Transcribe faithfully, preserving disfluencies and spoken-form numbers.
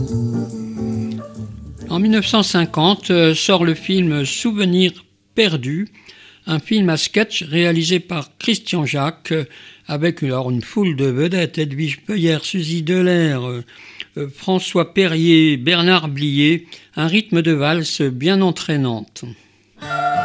En mille neuf cent cinquante euh, sort le film Souvenirs perdus, un film à sketch réalisé par Christian Jacques, euh, avec alors, une foule de vedettes, Edwige Peuillère, Suzy Delair, euh, euh, François Perrier, Bernard Blier, un rythme de valse bien entraînante.